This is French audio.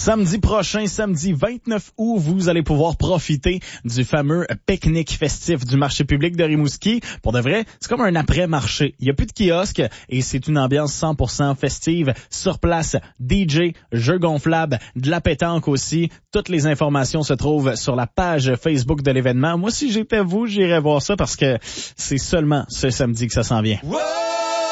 Samedi prochain, samedi 29 août, vous allez pouvoir profiter du fameux pique-nique festif du marché public de Rimouski. Pour de vrai, c'est comme un après-marché. Il n'y a plus de kiosque et c'est une ambiance 100% festive. Sur place, DJ, jeux gonflables, de la pétanque aussi. Toutes les informations se trouvent sur la page Facebook de l'événement. Moi, si j'étais vous, j'irais voir ça parce que c'est seulement ce samedi que ça s'en vient. Wow!